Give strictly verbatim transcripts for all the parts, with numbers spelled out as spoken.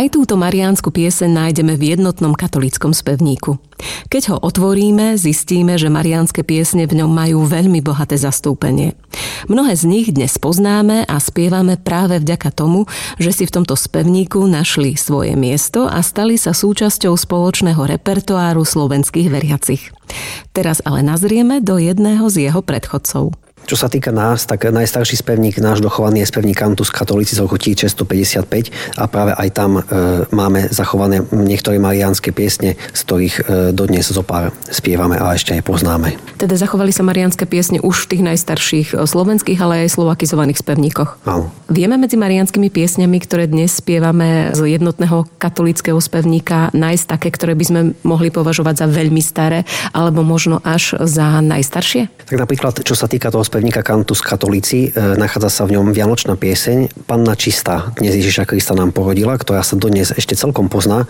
Aj túto mariánsku pieseň nájdeme v jednotnom katolíckom spevníku. Keď ho otvoríme, zistíme, že mariánske piesne v ňom majú veľmi bohaté zastúpenie. Mnohé z nich dnes poznáme a spievame práve vďaka tomu, že si v tomto spevníku našli svoje miesto a stali sa súčasťou spoločného repertoáru slovenských veriacich. Teraz ale nazrieme do jedného z jeho predchodcov. Čo sa týka nás, tak najstarší spevník náš dochovaný je spevník Cantus Catholici z roku tisícšesťstopäťdesiatpäť a práve aj tam e, máme zachované niektoré mariánske piesne, z ktorých e, dodnes zopár spievame a ešte aj poznáme. Teda zachovali sa mariánske piesne už v tých najstarších slovenských, ale aj slovakizovaných spevníkoch. Áno. Vieme medzi mariánskymi piesňami, ktoré dnes spievame z jednotného katolíckeho spevníka, nájsť také, ktoré by sme mohli považovať za veľmi staré, alebo možno až za najstaršie? Tak napríklad, čo sa týka toho spevníka Cantus Catholici, e, nachádza sa v ňom vianočná pieseň Panna čistá, dnes Ježiša Krista nám porodila, ktorá sa dodnes ešte celkom pozná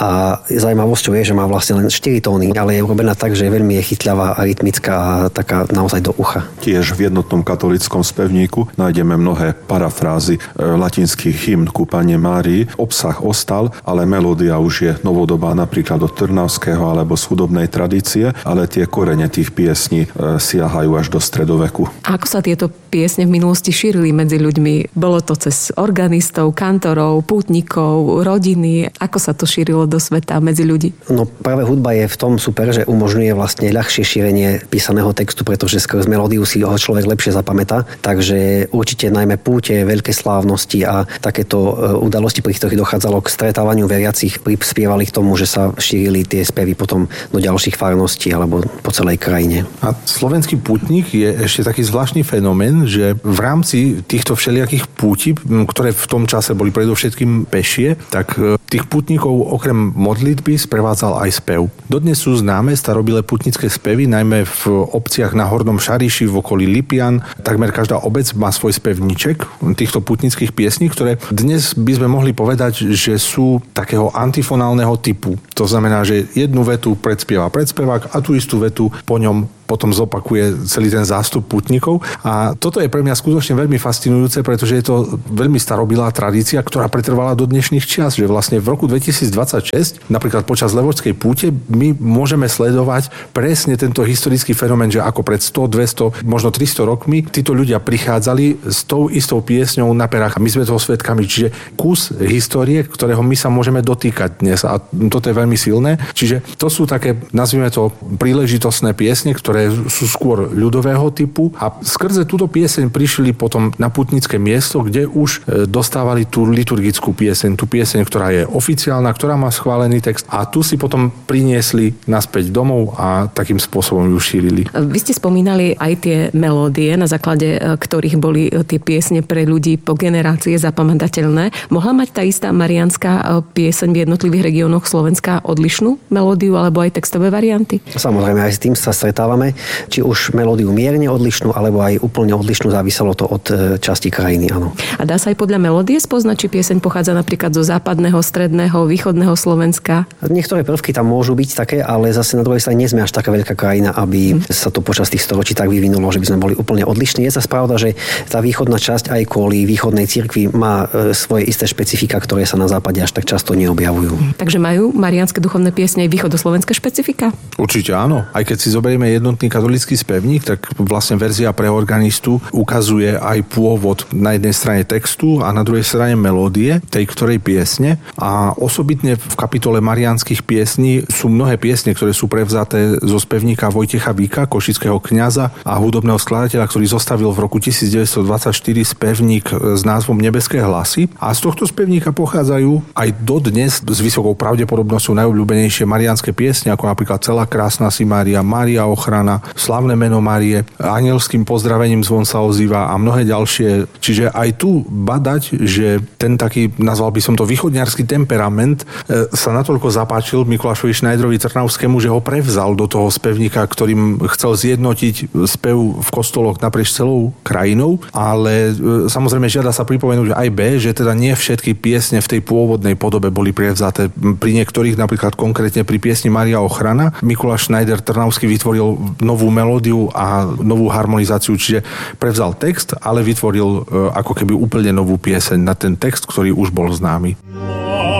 a zaujímavosťou je, že má vlastne len štyri tóny, ale je urobená tak, že je veľmi je chytľavá a rytmická a taká naozaj do ucha. Tiež v jednotnom katolíckom spevníku nájdeme mnohé parafrázy e, latinských hymn ku Panne Márii. Obsah ostal, ale melódia už je novodobá, napríklad od Trnavského alebo z hudobnej tradície, ale tie korene tých piesní e, siahajú až do stredoveku. A ako sa tieto piesne v minulosti šírili medzi ľuďmi? Bolo to cez organistov, kantorov, pútnikov, rodiny? Ako sa to šírilo do sveta medzi ľudí? No práve hudba je v tom super, že umožňuje vlastne ľahšie šírenie písaného textu, pretože skrz melódiu si ho človek lepšie zapamätá. Takže určite najmä púte, veľké slávnosti a takéto udalosti, pri ktorých dochádzalo k stretávaniu veriacich, prispievali k tomu, že sa šírili tie spevy potom do ďalších farností alebo po celej krajine. A slovenský pútnik je ešte taký zvláštny fenomén, že v rámci týchto všelijakých púti, ktoré v tom čase boli predovšetkým pešie, tak tých pútnikov okrem modlitby sprevádzal aj spev. Dodnes sú známe starobilé pútnické spevy, najmä v obciach na Hornom Šariši, v okolí Lipian. Takmer každá obec má svoj spevníček týchto pútnických piesní, ktoré dnes by sme mohli povedať, že sú takého antifonálneho typu. To znamená, že jednu vetu predspieva predspevák a tú istú vetu po ňom potom zopakuje celý ten zástup pútnikov. A toto je pre mňa skutočne veľmi fascinujúce, pretože je to veľmi starobilá tradícia, ktorá pretrvala do dnešných čias, že vlastne v roku dvetisícdvadsaťšesť, napríklad počas Levočskej púte, my môžeme sledovať presne tento historický fenomén, že ako pred sto, dvesto, možno tristo rokmi títo ľudia prichádzali s tou istou piesňou na perách a my sme toho svedkami. Čiže kus histórie, ktorého my sa môžeme dotýkať dnes a toto je veľmi silné. Čiže to sú také, nazvime to, príležitostné piesne, ktoré sú skôr ľudového typu a skrze túto pieseň prišli potom na pútnické miesto, kde už dostávali tú liturgickú pieseň, tú pieseň, ktorá je oficiálna, ktorá má schválený text a tu si potom priniesli naspäť domov a takým spôsobom ju šírili. Vy ste spomínali aj tie melódie, na základe ktorých boli tie piesne pre ľudí po generácie zapamätateľné. Mohla mať tá istá mariánska pieseň v jednotlivých regiónoch Slovenska odlišnú melódiu alebo aj textové varianty? Samozrejme, aj s tým sa stretávame. Či už melódiu mierne odlišnú, alebo aj úplne odlišnú, záviselo to od časti krajiny, áno. A dá sa aj podľa melódie spoznať, či pieseň pochádza napríklad zo západného, stredného, východného Slovenska? Niektoré prvky tam môžu byť také, ale zase na druhej strane nie sme až taká veľká krajina, aby hmm. sa to počas tých storočí tak vyvinulo, že by sme boli úplne odlišní. Je zase pravda, že tá východná časť aj kvôli východnej cirkvi má svoje isté špecifika, ktoré sa na západe až tak často neobjavujú. Hmm. Takže majú mariánske duchovné piesne aj východoslovenské špecifika? Určite áno. Aj keď si zoberieme jednotný katolícky spevník, tak vlastne verzia pre organistu ukazuje aj pôvod na jednej strane textu a na druhej strane melódie tej ktorej piesne. A osobitne v kapitole mariánskych piesní sú mnohé piesne, ktoré sú prevzaté zo spevníka Vojtecha Víka, košického kňaza a hudobného skladateľa, ktorý zostavil v roku devätnásťstodvadsaťštyri spevník s názvom Nebeské hlasy. A z tohto spevníka pochádzajú aj dodnes s vysokou pravdepodobnosťou najobľúbenejšie mariánske piesne, ako napríklad Celá krásna si Mária, Mária ochrana, Slávne meno Márie, Anielským pozdravením zvon sa ozýva a mnohé ďalšie. Čiže aj tu badať, že ten taký, nazval by som to východňarský temperament, sa natoľko zapáčil Mikulášovi Schneiderovi Trnavskému, že ho prevzal do toho spevníka, ktorým chcel zjednotiť spev v kostoloch naprieč celou krajinou, ale samozrejme žiada sa pripomenúť aj B, že teda nie všetky piesne v tej pôvodnej podobe boli prevzaté. Pri niektorých, napríklad konkrétne pri piesni Mária ochrana, Mikuláš Schneider Trnavský vytvoril novú melódiu a novú harmonizáciu, čiže prevzal text, ale vytvoril ako keby úplne novú pieseň na ten text, ktorý už bol známy.